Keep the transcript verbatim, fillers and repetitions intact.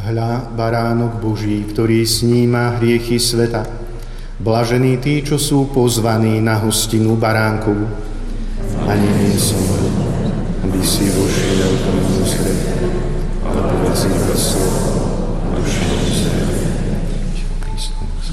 Hľa, baránok Boží, ktorý sníma hriechy sveta. Blažení tí, čo sú pozvaní na hostinu baránkovu. Ani nie som, aby si vošiel do môjho stred.